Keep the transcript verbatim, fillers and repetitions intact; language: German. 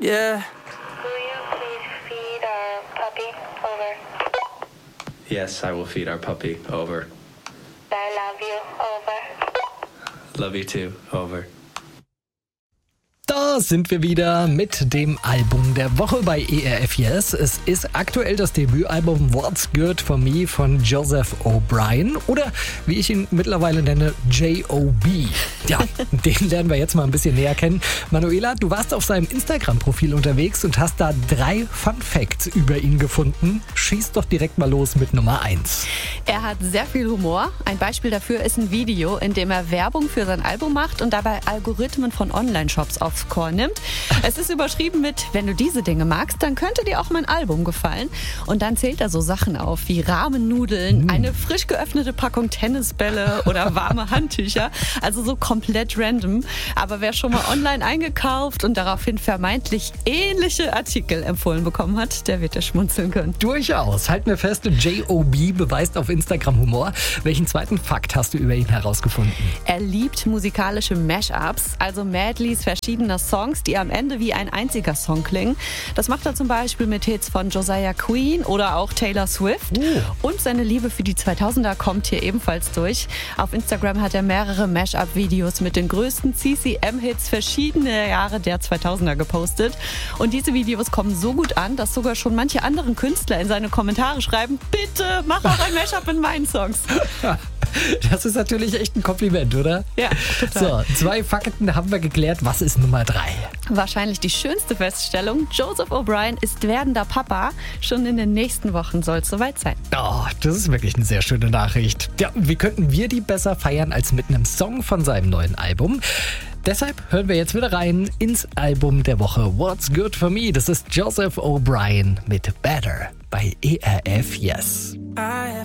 Yeah. Will you please feed our puppy? Over. Yes, I will feed our puppy. Over. I love you. Over. Love you too. Over. Da sind wir wieder mit dem Album der Woche bei E R F Yes. Es ist aktuell das Debütalbum What's Good For Me von Joseph O'Brien oder wie ich ihn mittlerweile nenne, J O B. Ja, den lernen wir jetzt mal ein bisschen näher kennen. Manuela, du warst auf seinem Instagram-Profil unterwegs und hast da drei Fun Facts über ihn gefunden. Schieß doch direkt mal los mit Nummer eins. Er hat sehr viel Humor. Ein Beispiel dafür ist ein Video, in dem er Werbung für sein Album macht und dabei Algorithmen von Online-Shops aufs Korn nimmt. Es ist überschrieben mit, wenn du diese Dinge magst, dann könnte dir auch mein Album gefallen. Und dann zählt er so Sachen auf wie Ramennudeln, eine frisch geöffnete Packung Tennisbälle oder warme Handtücher. Also so komplett random. Aber wer schon mal online eingekauft und daraufhin vermeintlich ähnliche Artikel empfohlen bekommen hat, der wird ja schmunzeln können. Durchaus. Halten wir fest, J O B beweist auf Instagram Humor. Welchen zweiten Fakt hast du über ihn herausgefunden? Er liebt musikalische Mashups, also Medleys verschiedener Songs, die am Ende wie ein einziger Song klingen. Das macht er zum Beispiel mit Hits von Josiah Queen oder auch Taylor Swift. Oh. Und seine Liebe für die zweitausender kommt hier ebenfalls durch. Auf Instagram hat er mehrere Mashup-Videos mit den größten C C M-Hits verschiedener Jahre der zweitausender gepostet. Und diese Videos kommen so gut an, dass sogar schon manche anderen Künstler in seine Kommentare schreiben, bitte mach auch ein Mashup in meinen Songs. Das ist natürlich echt ein Kompliment, oder? Ja, total. So, zwei Fakten haben wir geklärt. Was ist Nummer drei? Wahrscheinlich die schönste Feststellung. Joseph O'Brien ist werdender Papa. Schon in den nächsten Wochen soll es soweit sein. Oh, das ist wirklich eine sehr schöne Nachricht. Ja, wie könnten wir die besser feiern als mit einem Song von seinem neuen Album? Deshalb hören wir jetzt wieder rein ins Album der Woche What's Good For Me. Das ist Joseph O'Brien mit Better bei E R F Yes.